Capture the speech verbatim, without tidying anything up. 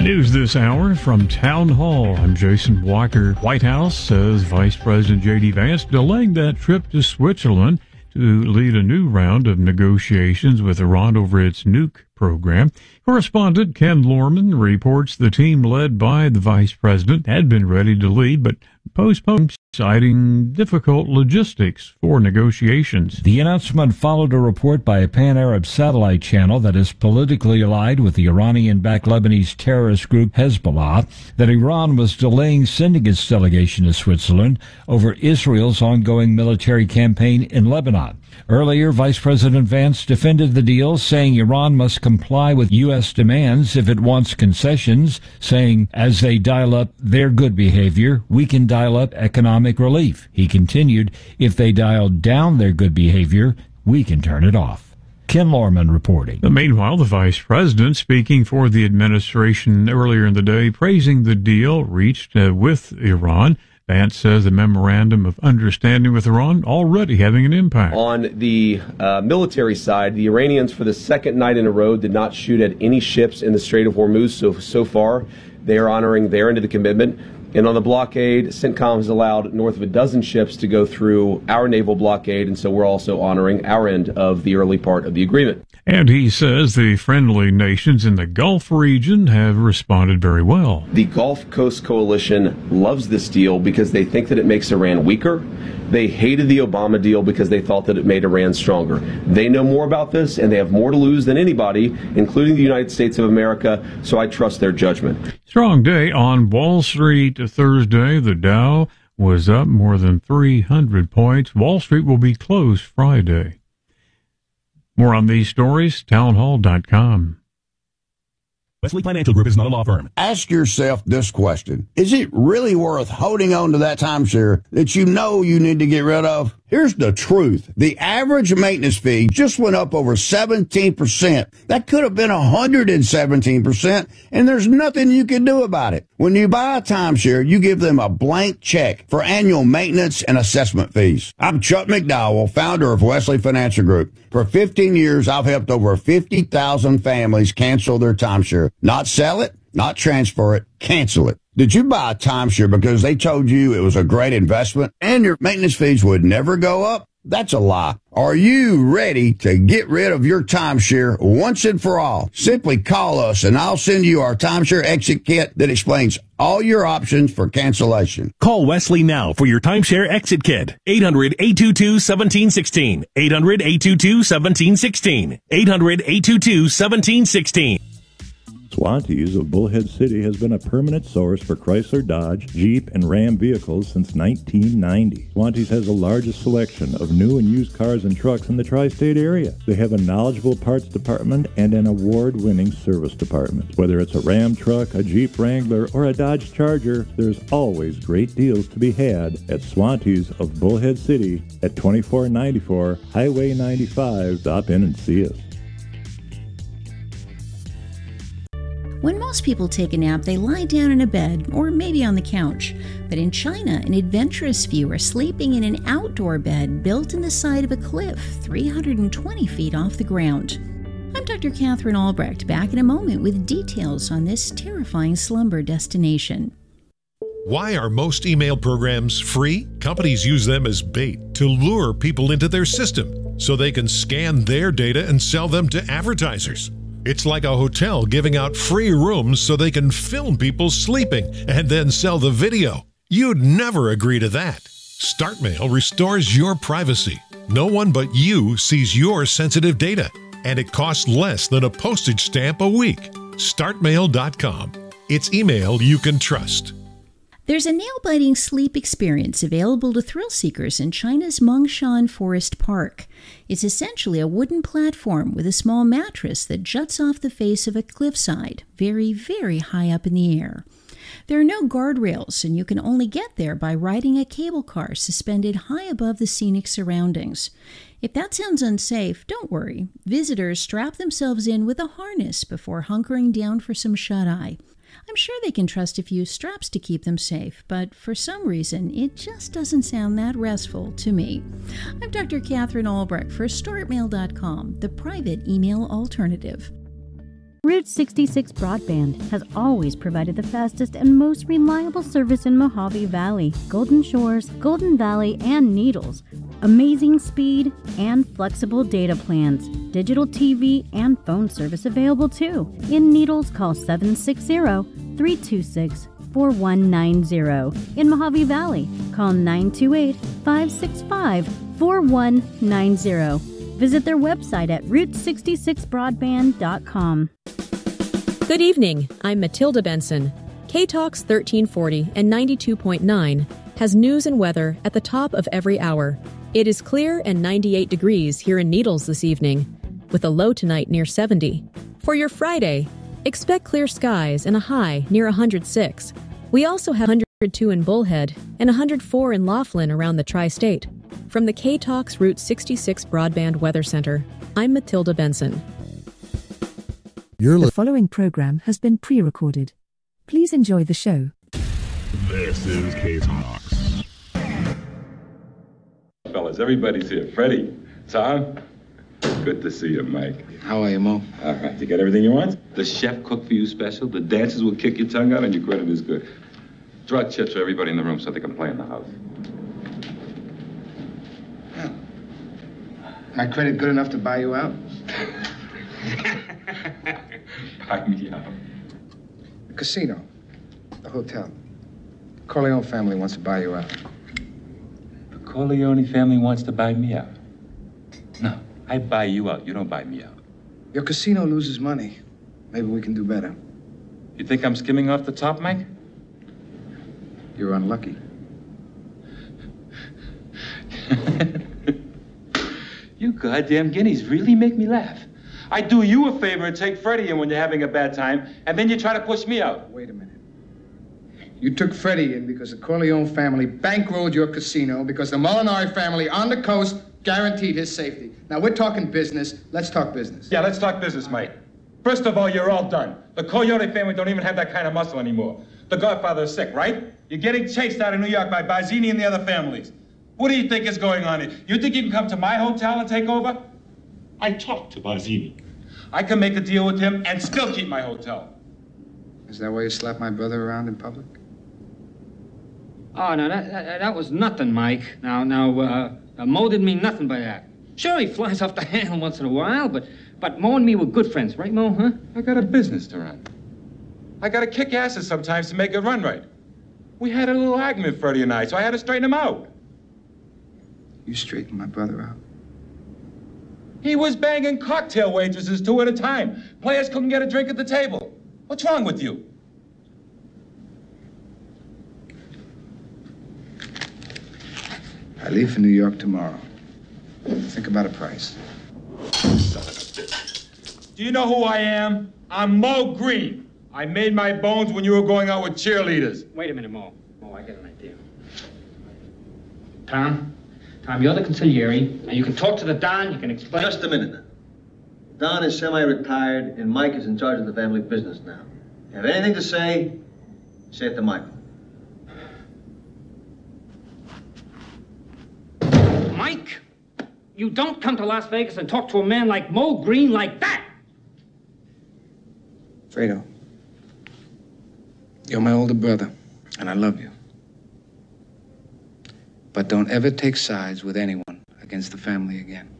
News this hour from Town Hall. I'm Jason Walker. White House says Vice President J D. Vance delaying that trip to Switzerland to lead a new round of negotiations with Iran over its nuke program. Correspondent Ken Lorman reports the team led by the vice president had been ready to leave, but postponed, citing difficult logistics for negotiations. The announcement followed a report by a pan-Arab satellite channel that is politically allied with the Iranian-backed Lebanese terrorist group Hezbollah that Iran was delaying sending its delegation to Switzerland over Israel's ongoing military campaign in Lebanon. Earlier, Vice President Vance defended the deal, saying Iran must comply with U S demands if it wants concessions, saying as they dial up their good behavior, we can dial up economic relief. He continued, if they dial down their good behavior, we can turn it off. Ken Lorman reporting. Meanwhile, the vice president, speaking for the administration earlier in the day, praising the deal reached uh, with Iran. Vance says the memorandum of understanding with Iran already having an impact. On the uh, military side, the Iranians for the second night in a row did not shoot at any ships in the Strait of Hormuz. So, so far, they are honoring their end of the commitment. And on the blockade, CENTCOM has allowed north of a dozen ships to go through our naval blockade, and so we're also honoring our end of the early part of the agreement. And he says the friendly nations in the Gulf region have responded very well. The Gulf Coast Coalition loves this deal because they think that it makes Iran weaker. They hated the Obama deal because they thought that it made Iran stronger. They know more about this, and they have more to lose than anybody, including the United States of America, so I trust their judgment. Strong day on Wall Street Thursday. The Dow was up more than three hundred points. Wall Street will be closed Friday. More on these stories, townhall dot com. Wesley Financial Group is not a law firm. Ask yourself this question. Is it really worth holding on to that timeshare that you know you need to get rid of? Here's the truth. The average maintenance fee just went up over seventeen percent. That could have been one hundred seventeen percent, and there's nothing you can do about it. When you buy a timeshare, you give them a blank check for annual maintenance and assessment fees. I'm Chuck McDowell, founder of Wesley Financial Group. For fifteen years, I've helped over fifty thousand families cancel their timeshare. Not sell it, not transfer it, cancel it. Did you buy a timeshare because they told you it was a great investment and your maintenance fees would never go up? That's a lie. Are you ready to get rid of your timeshare once and for all? Simply call us and I'll send you our timeshare exit kit that explains all your options for cancellation. Call Wesley now for your timeshare exit kit. eight hundred, eight two two, one seven one six. eight hundred, eight two two, one seven one six. eight hundred, eight two two, one seven one six. Swantees of Bullhead City has been a permanent source for Chrysler, Dodge, Jeep, and Ram vehicles since nineteen ninety. Swantees has the largest selection of new and used cars and trucks in the tri-state area. They have a knowledgeable parts department and an award-winning service department. Whether it's a Ram truck, a Jeep Wrangler, or a Dodge Charger, there's always great deals to be had at Swantees of Bullhead City at twenty-four ninety-four Highway ninety-five. Stop in and see us. When most people take a nap, they lie down in a bed or maybe on the couch. But in China, an adventurous few are sleeping in an outdoor bed built in the side of a cliff three hundred twenty feet off the ground. I'm Doctor Catherine Albrecht, back in a moment with details on this terrifying slumber destination. Why are most email programs free? Companies use them as bait to lure people into their system so they can scan their data and sell them to advertisers. It's like a hotel giving out free rooms so they can film people sleeping and then sell the video. You'd never agree to that. StartMail restores your privacy. No one but you sees your sensitive data, and it costs less than a postage stamp a week. start mail dot com. It's email you can trust. There's a nail-biting sleep experience available to thrill seekers in China's Mongshan Forest Park. It's essentially a wooden platform with a small mattress that juts off the face of a cliffside, very, very high up in the air. There are no guardrails, and you can only get there by riding a cable car suspended high above the scenic surroundings. If that sounds unsafe, don't worry. Visitors strap themselves in with a harness before hunkering down for some shut-eye. I'm sure they can trust a few straps to keep them safe, but for some reason, it just doesn't sound that restful to me. I'm Doctor Catherine Albrecht for start mail dot com, the private email alternative. Route sixty-six Broadband has always provided the fastest and most reliable service in Mojave Valley, Golden Shores, Golden Valley, and Needles. Amazing speed and flexible data plans. Digital T V and phone service available too. In Needles, call seven six zero, three two six, four one nine zero. In Mojave Valley, call nine two eight, five six five, four one nine zero. Visit their website at route sixty-six broadband dot com. Good evening, I'm Matilda Benson. K-Talks thirteen forty and ninety-two point nine has news and weather at the top of every hour. It is clear and ninety-eight degrees here in Needles this evening, with a low tonight near seventy. For your Friday, expect clear skies and a high near one hundred six. We also have one hundred two in Bullhead and one hundred four in Laughlin around the tri-state. From the K-Talks Route sixty-six Broadband Weather Center, I'm Matilda Benson. You're the following program has been pre-recorded. Please enjoy the show. This is K-Talks. Fellas, everybody's here. Freddie, Tom, good to see you, Mike. How are you, Mo? All right, you got everything you want? The chef cooked for you special, the dancers will kick your tongue out, and your credit is good. Draw checks for everybody in the room so they can play in the house. Yeah. My credit good enough to buy you out? Buy me out. The casino, the hotel. Corleone family wants to buy you out. The Corleone family wants to buy me out? No, I buy you out. You don't buy me out. Your casino loses money. Maybe we can do better. You think I'm skimming off the top, Mike? You're unlucky. You goddamn guineas really make me laugh. I do you a favor and take Freddie in when you're having a bad time, and then you try to push me out. Wait a minute. You took Freddie in because the Corleone family bankrolled your casino because the Molinari family on the coast guaranteed his safety. Now, we're talking business. Let's talk business. Yeah, let's talk business, Mike. First of all, you're all done. The Corleone family don't even have that kind of muscle anymore. The Godfather is sick, right? You're getting chased out of New York by Bazzini and the other families. What do you think is going on here? You think you can come to my hotel and take over? I talked to Bazzini. I can make a deal with him and still keep my hotel. Is that why you slapped my brother around in public? Oh, no, that, that, that was nothing, Mike. Now, now, uh, uh, Mo didn't mean nothing by that. Sure, he flies off the handle once in a while, but, but Mo and me were good friends, right, Mo, huh? I got a business to run. I gotta kick asses sometimes to make it run right. We had a little argument, Freddie and I, so I had to straighten him out. You straightened my brother out? He was banging cocktail waitresses two at a time. Players couldn't get a drink at the table. What's wrong with you? I leave for New York tomorrow. Think about a price. Son of a bitch. Do you know who I am? I'm Mo Green. I made my bones when you were going out with cheerleaders. Wait a minute, Mo. Mo, I got an idea. Tom? Tom, you're the consigliere. Now, you can talk to the Don, you can explain... Just a minute. Don is semi-retired, and Mike is in charge of the family business now. If you have anything to say, say it to Michael. Mike, you don't come to Las Vegas and talk to a man like Mo Green like that! Fredo, you're my older brother, and I love you. But don't ever take sides with anyone against the family again.